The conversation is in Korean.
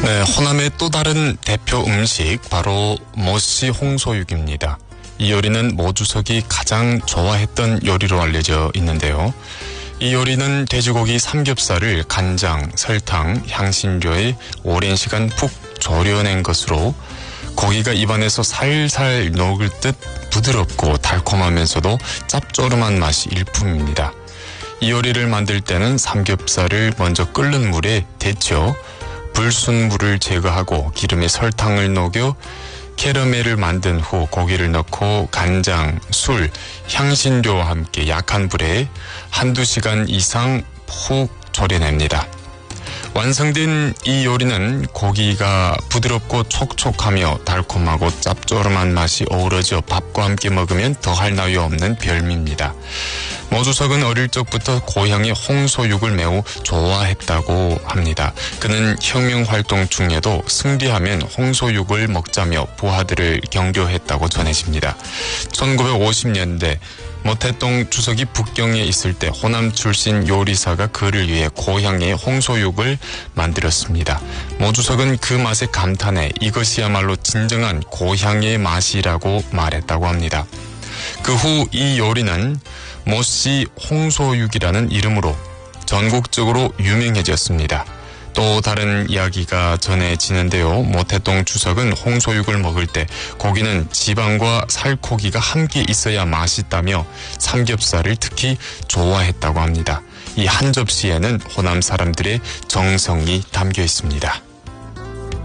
네, 호남의 또 다른 대표 음식 바로 모씨 홍소육입니다. 이 요리는 모 주석이 가장 좋아했던 요리로 알려져 있는데요. 이 요리는 돼지고기 삼겹살을 간장, 설탕, 향신료에 오랜 시간 푹 졸여낸 것으로 고기가 입안에서 살살 녹을 듯 부드럽고 달콤하면서도 짭조름한 맛이 일품입니다. 이 요리를 만들 때는 삼겹살을 먼저 끓는 물에 데쳐 불순물을 제거하고 기름에 설탕을 녹여 캐러멜을 만든 후 고기를 넣고 간장, 술, 향신료와 함께 약한 불에 한두 시간 이상 푹 졸여냅니다. 완성된 이 요리는 고기가 부드럽고 촉촉하며 달콤하고 짭조름한 맛이 어우러져 밥과 함께 먹으면 더할 나위 없는 별미입니다. 모 주석은 어릴 적부터 고향의 홍소육을 매우 좋아했다고 합니다. 그는 혁명활동 중에도 승리하면 홍소육을 먹자며 부하들을 경교했다고 전해집니다. 1950년대 모태동 주석이 북경에 있을 때 호남 출신 요리사가 그를 위해 고향의 홍소육을 만들었습니다. 모 주석은 그 맛에 감탄해 이것이야말로 진정한 고향의 맛이라고 말했다고 합니다. 그 후 이 요리는 모씨 홍소육이라는 이름으로 전국적으로 유명해졌습니다. 또 다른 이야기가 전해지는데요. 모태동 주석은 홍소육을 먹을 때 고기는 지방과 살코기가 함께 있어야 맛있다며 삼겹살을 특히 좋아했다고 합니다. 이 한 접시에는 호남 사람들의 정성이 담겨 있습니다.